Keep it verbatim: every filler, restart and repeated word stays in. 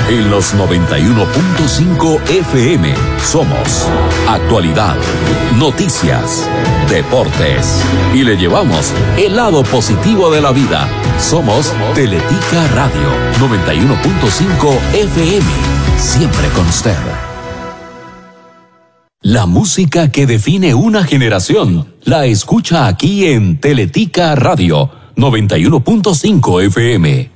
En los noventa y uno punto cinco F M somos actualidad, noticias, deportes y le llevamos el lado positivo de la vida. Somos Teletica Radio noventa y uno punto cinco F M, siempre con usted. La música que define una generación la escucha aquí en Teletica Radio noventa y uno punto cinco F M.